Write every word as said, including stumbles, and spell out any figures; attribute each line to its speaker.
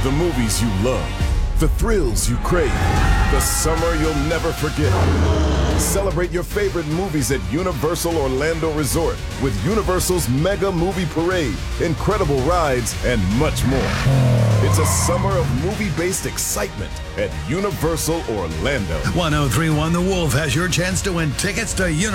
Speaker 1: The movies you love, the thrills you crave, the summer you'll never forget. Celebrate your favorite movies at Universal Orlando Resort with Universal's Mega Movie Parade, incredible rides, and much more. It's a summer of movie-based excitement at Universal Orlando.
Speaker 2: one oh three point one The Wolf has your chance to win tickets to Universal.